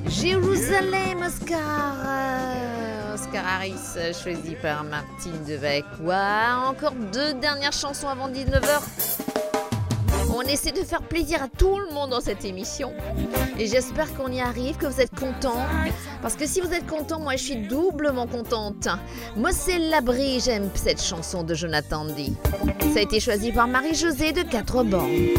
Jérusalem, Oscar Harris, choisi par Martine Devac-Ouah. Encore 2 dernières chansons avant 19h. On essaie de faire plaisir à tout le monde dans cette émission. Et j'espère qu'on y arrive, que vous êtes contents. Parce que si vous êtes contents, moi je suis doublement contente. Moi c'est L'Abri, j'aime cette chanson de Jonathan D. Ça a été choisi par Marie-Josée de 4 bornes.